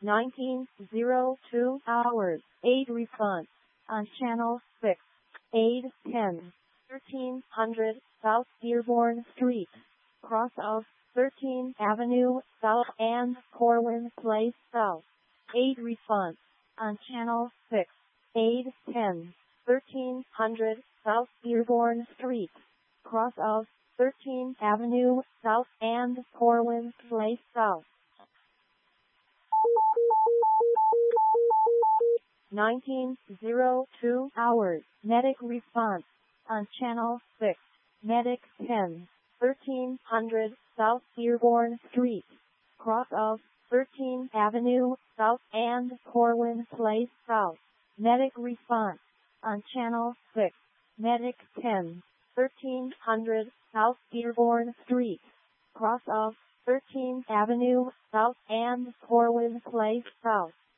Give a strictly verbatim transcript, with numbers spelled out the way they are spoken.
nineteen oh two hours, eight refund on channel six, eight ten, thirteen hundred South Dearborn Street, cross of thirteenth Avenue South and Corwin Place South, eight refund on channel six, eight ten, thirteen hundred South Dearborn Street, cross of thirteenth Avenue South and Corwin Place South. nineteen oh two hours, Medic response on channel six, Medic ten, thirteen hundred South Dearborn Street, cross of thirteenth Avenue South and Corwin Place South. Medic response on channel six, Medic ten, thirteen hundred South Dearborn Street, cross of thirteenth Avenue South and Corwin Place South.